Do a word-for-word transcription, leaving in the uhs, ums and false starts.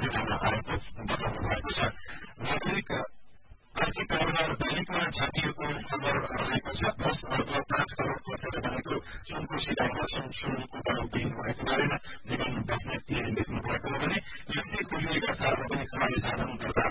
जिल्लामा आएको बताउनु भएको छ। नागरिक आर्थिक कारोबार दैनिकमा छापिएको खबर रहेको छ। दस अर्ब पाँच करोड़ खर्चेर बनेको सुनकोशी डाँडा सुनको बढ़ोत्तरी भएको बारेमा जीवन बस्नेतले लेख्नु भएको हो भने यसले खोलिएका सार्वजनिक सवारी साधन तथा